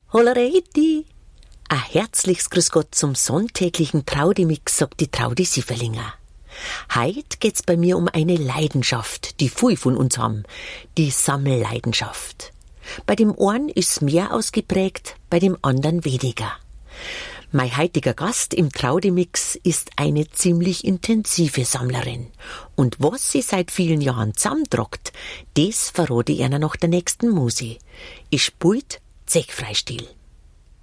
Hollereiti! Ein herzliches Grüß Gott zum sonntäglichen Traudimix, sagt die Traudi Sieverlinger. Heut geht's bei mir um eine Leidenschaft, die viel von uns haben, die Sammelleidenschaft. Bei dem einen ist mehr ausgeprägt, bei dem anderen weniger. Mein heutiger Gast im Traudimix ist eine ziemlich intensive Sammlerin. Und was sie seit vielen Jahren zusammentragt, das verrate ich einer nach der nächsten Musik. Ich spielt Zechfreistil.